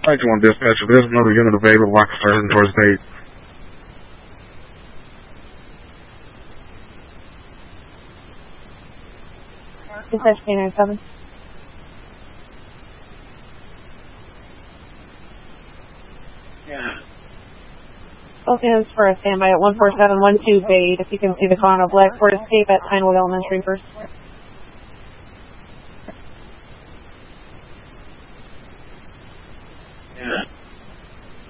91 dispatcher, there's another unit available, like heading towards Dade. Dispatch K97. Yeah. Both units for a standby at 14712 Bade. If you can see the car on a black Ford Escape at Pinewood Elementary first.